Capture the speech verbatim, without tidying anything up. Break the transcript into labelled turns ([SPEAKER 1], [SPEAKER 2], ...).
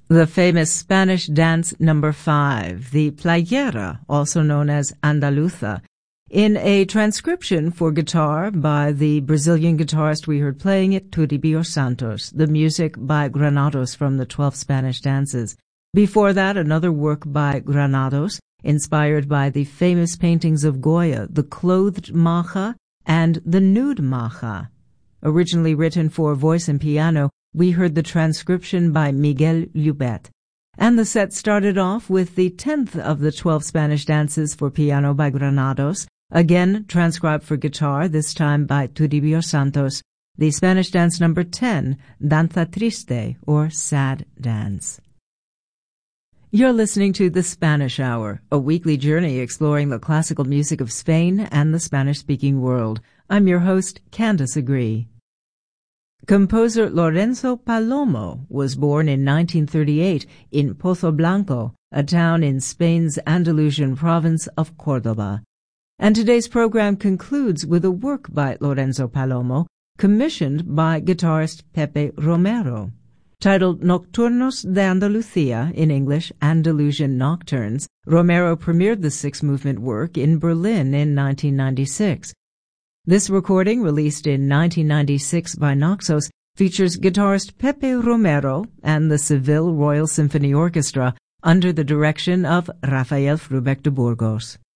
[SPEAKER 1] The famous Spanish dance number five, the playera, also known as Andaluza, in a transcription for guitar by the Brazilian guitarist we heard playing it, Toribio Santos, the music by Granados from the twelve Spanish dances. Before that, another work by Granados, inspired by the famous paintings of Goya, the Clothed Maja and the Nude Maja. Originally written for voice and piano, we heard the transcription by Miguel Llobet. And the set started off with the tenth of the twelve Spanish dances for piano by Granados, again transcribed for guitar, this time by Toribio Santos, the Spanish dance number ten, Danza Triste, or Sad Dance. You're listening to The Spanish Hour, a weekly journey exploring the classical music of Spain and the Spanish-speaking world. I'm your host, Candace Agree. Composer Lorenzo Palomo was born in nineteen thirty-eight in Pozo Blanco, a town in Spain's Andalusian province of Córdoba. And today's program concludes with a work by Lorenzo Palomo, commissioned by guitarist Pepe Romero. Titled Nocturnos de Andalucía, in English, Andalusian Nocturnes, Romero premiered the six-movement work in Berlin in nineteen ninety-six. This recording, released in nineteen ninety-six by Naxos, features guitarist Pepe Romero and the Seville Royal Symphony Orchestra under the direction of Rafael Frubeck de Burgos.